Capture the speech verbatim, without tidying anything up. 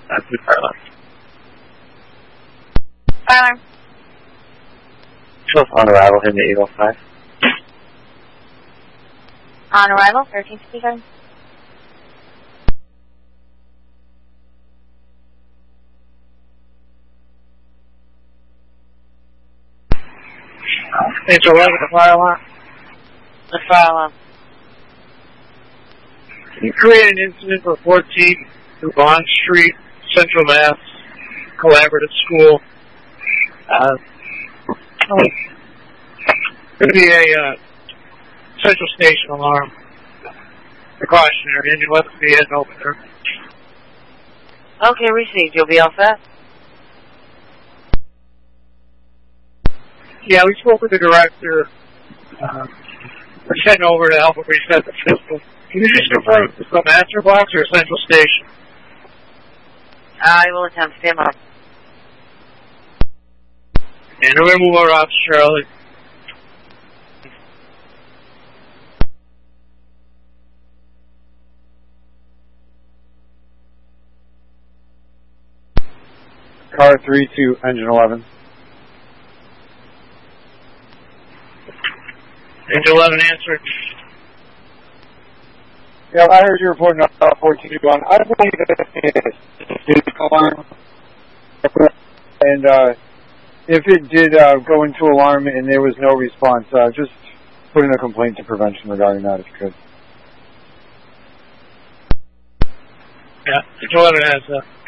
That's the fire alarm. Fire alarm. twelve on arrival, hitting the eight oh five. On arrival, thirteen fifty-seven. Angel eleven, the fire alarm. The fire alarm. Can you create an incident for fourteen Bond Street, Central Mass, Collaborative School? Uh, oh, going to be a uh, Central Station alarm. Precautionary. Engine eleven to be heading over there. Okay, received. You'll be all set? Yeah, we spoke with the director. Uh, we're heading over to help him reset the system. Can you just confirm if it's a master box or a Central Station? I will attempt. Stand by. And we're going to move our ops, Charlie. Car three to engine eleven. Engine eleven answered. Yeah, I heard you reporting about fourteen one. I believe that it did alarm. And uh, if it did uh, go into alarm and there was no response, uh, just put in a complaint to prevention regarding that if you could. Yeah, Engine eleven has uh,